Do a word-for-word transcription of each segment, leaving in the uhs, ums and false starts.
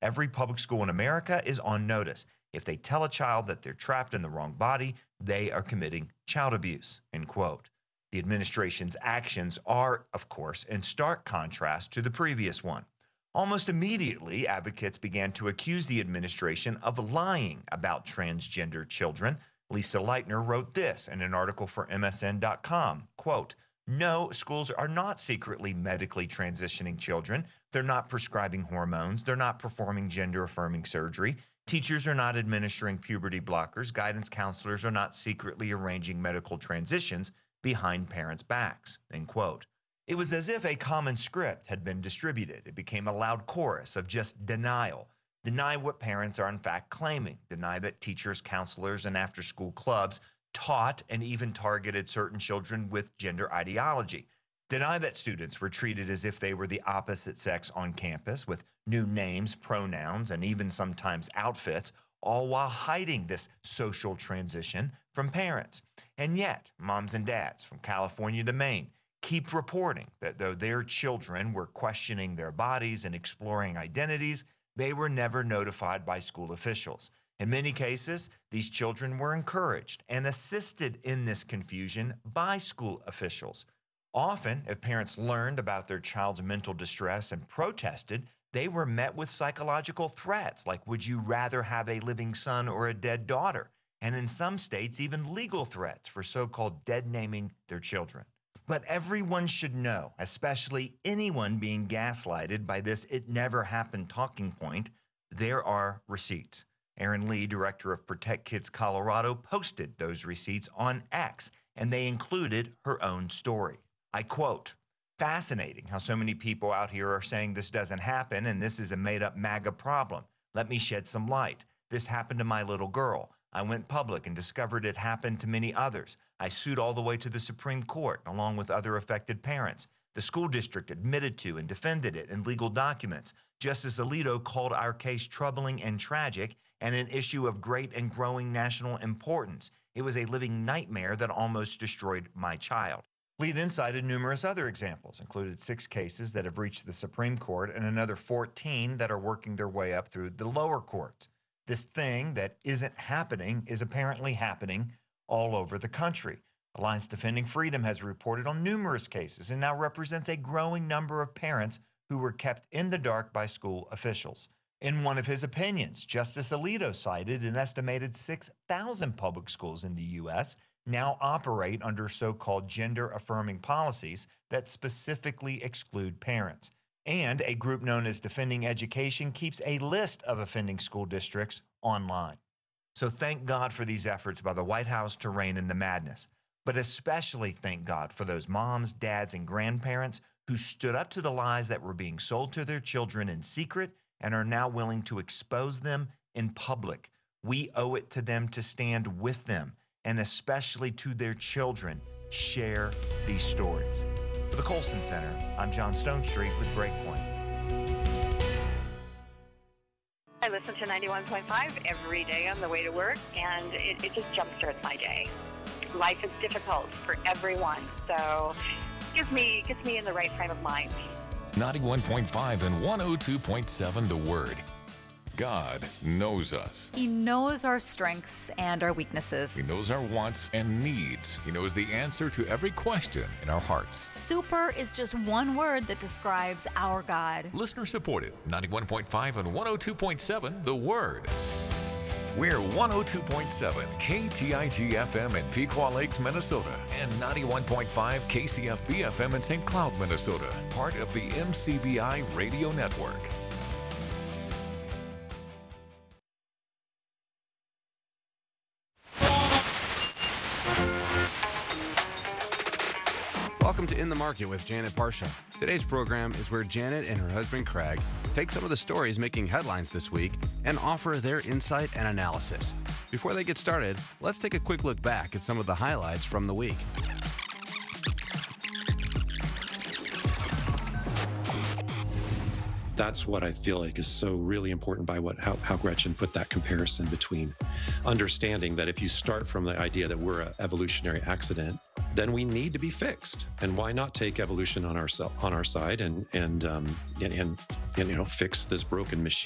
Every public school in America is on notice. If they tell a child that they're trapped in the wrong body, they are committing child abuse, end quote. The administration's actions are, of course, in stark contrast to the previous one. Almost immediately, advocates began to accuse the administration of lying about transgender children. Lisa Leitner wrote this in an article for M S N dot com, quote, "No, schools are not secretly medically transitioning children. They're not prescribing hormones. They're not performing gender-affirming surgery. Teachers are not administering puberty blockers. Guidance counselors are not secretly arranging medical transitions behind parents' backs," end quote. It was as if a common script had been distributed. It became a loud chorus of just denial. Deny what parents are in fact claiming. Deny that teachers, counselors, and after-school clubs taught and even targeted certain children with gender ideology. Deny that students were treated as if they were the opposite sex on campus with new names, pronouns, and even sometimes outfits, all while hiding this social transition from parents. And yet, moms and dads from California to Maine keep reporting that though their children were questioning their bodies and exploring identities, they were never notified by school officials. In many cases, these children were encouraged and assisted in this confusion by school officials. Often, if parents learned about their child's mental distress and protested, they were met with psychological threats like, would you rather have a living son or a dead daughter? And in some states, even legal threats for so-called dead naming their children. But everyone should know, especially anyone being gaslighted by this "it never happened" talking point, there are receipts. Erin Lee, director of Protect Kids Colorado, posted those receipts on X, and they included her own story. I quote, "Fascinating how so many people out here are saying this doesn't happen and this is a made-up MAGA problem. Let me shed some light. This happened to my little girl. I went public and discovered it happened to many others. I sued all the way to the Supreme Court, along with other affected parents. The school district admitted to and defended it in legal documents. Justice Alito called our case troubling and tragic and an issue of great and growing national importance. It was a living nightmare that almost destroyed my child." Lee then cited numerous other examples, included six cases that have reached the Supreme Court and another fourteen that are working their way up through the lower courts. This thing that isn't happening is apparently happening all over the country. Alliance Defending Freedom has reported on numerous cases and now represents a growing number of parents who were kept in the dark by school officials. In one of his opinions, Justice Alito cited an estimated six thousand public schools in the U S now operate under so-called gender-affirming policies that specifically exclude parents. And a group known as Defending Education keeps a list of offending school districts online. So thank God for these efforts by the White House to rein in the madness. But especially thank God for those moms, dads, and grandparents who stood up to the lies that were being sold to their children in secret and are now willing to expose them in public. We owe it to them to stand with them, and especially to their children, share these stories. For the Colson Center, I'm John Stonestreet with Breakpoint. I listen to ninety-one point five every day on the way to work, and it, it just jumpstarts my day. Life is difficult for everyone, so it gives me, gets me in the right frame of mind. ninety-one point five and one oh two point seven The Word. God knows us. He knows our strengths and our weaknesses. He knows our wants and needs. He knows the answer to every question in our hearts. Super is just one word that describes our God. Listener supported, ninety-one point five and one oh two point seven The Word. We're one oh two point seven K T I G F M in Pequot Lakes, Minnesota, and ninety-one point five K C F B F M in Saint Cloud, Minnesota, part of the M C B I Radio Network. Welcome to In the Market with Janet Parsha. Today's program is where Janet and her husband Craig take some of the stories making headlines this week and offer their insight and analysis. Before they get started, let's take a quick look back at some of the highlights from the week. That's what I feel like is so really important by what how, how Gretchen put that comparison between understanding that if you start from the idea that we're an evolutionary accident, then we need to be fixed. And why not take evolution on our on our side and and um, and, and and you know fix this broken machine?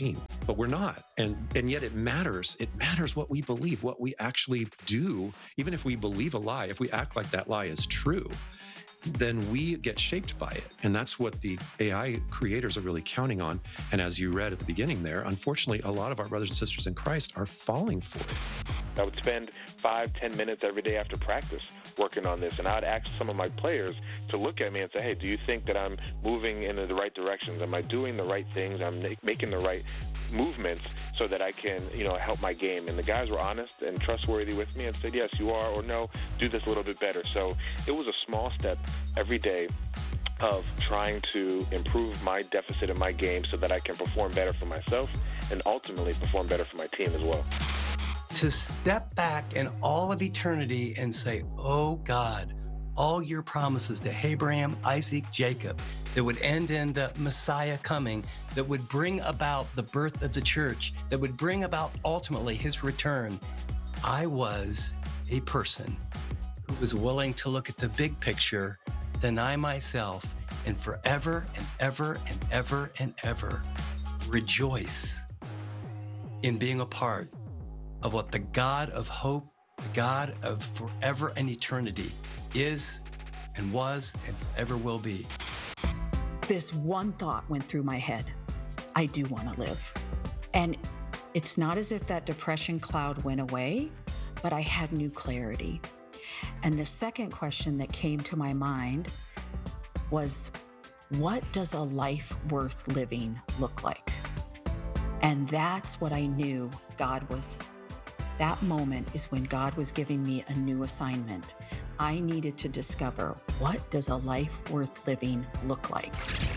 but we're not. And and yet it matters. It matters what we believe, what we actually do. Even if we believe a lie, if we act like that lie is true, then we get shaped by it. And that's what the A I creators are really counting on. And as you read at the beginning there, unfortunately, a lot of our brothers and sisters in Christ are falling for it. I would spend five, ten minutes every day after practice working on this. And I'd ask some of my players to look at me and say, hey, do you think that I'm moving in the right directions? Am I doing the right things? I'm making the right movements so that I can, you know, help my game. And the guys were honest and trustworthy with me and said, yes, you are, or no, do this a little bit better. So it was a small step every day of trying to improve my deficit in my game so that I can perform better for myself and ultimately perform better for my team as well. To step back in all of eternity and say, oh God, all your promises to Abraham, Isaac, Jacob, that would end in the Messiah coming, that would bring about the birth of the church, that would bring about ultimately his return. I was a person who was willing to look at the big picture, deny myself, and forever and ever and ever and ever rejoice in being a part of what the God of hope, the God of forever and eternity is and was and ever will be. This one thought went through my head. I do want to live. And it's not as if that depression cloud went away, but I had new clarity. And the second question that came to my mind was, what does a life worth living look like? And that's what I knew God was. That moment is when God was giving me a new assignment. I needed to discover, what does a life worth living look like?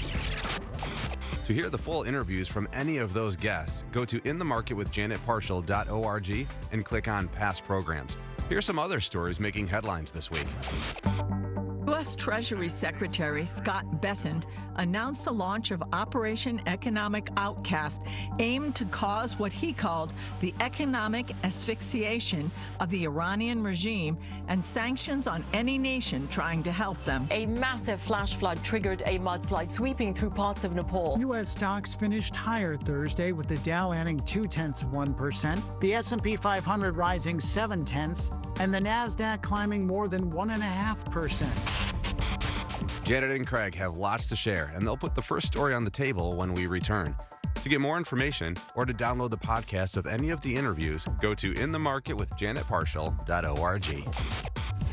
To hear the full interviews from any of those guests, go to in the market with janet parshall dot org and click on past programs. Here's some other stories making headlines this week. U S Treasury Secretary Scott Bessent announced the launch of Operation Economic Outcast, aimed to cause what he called the economic asphyxiation of the Iranian regime and sanctions on any nation trying to help them. A massive flash flood triggered a mudslide sweeping through parts of Nepal. U S stocks finished higher Thursday, with the Dow adding two-tenths of one percent, the S and P five hundred rising seven-tenths, and the NASDAQ climbing more than one point five percent. Janet and Craig have lots to share, and they'll put the first story on the table when we return. To get more information or to download the podcast of any of the interviews, go to in the market with janet parshall dot org.